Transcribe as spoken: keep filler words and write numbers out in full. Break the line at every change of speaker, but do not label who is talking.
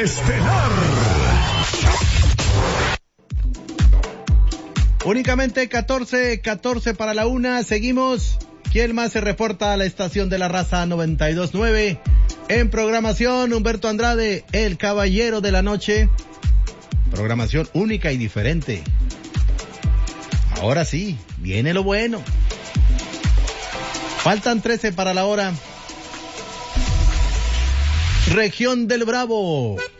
estelar.
Únicamente catorce, catorce para la una, seguimos. ¿Quién más se reporta a la estación de la raza noventa y dos punto nueve? En programación, Humberto Andrade, el caballero de la noche. Programación única y diferente. Ahora sí, viene lo bueno. Faltan trece para la hora. Región del Bravo.